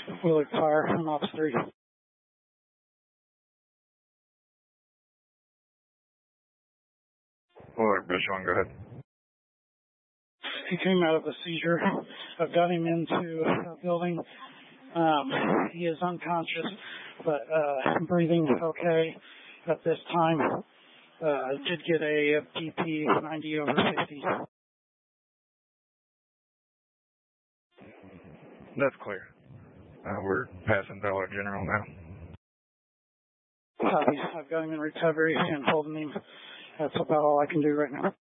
Willard Fire on Ops 3. Willard, Bridge 1, go ahead. He came out of a seizure. I've got him into a building. He is unconscious, but breathing okay at this time. Did get a BP 90/50. That's clear. We're passing Dollar General now. I've got him in recovery and holding him. That's about all I can do right now.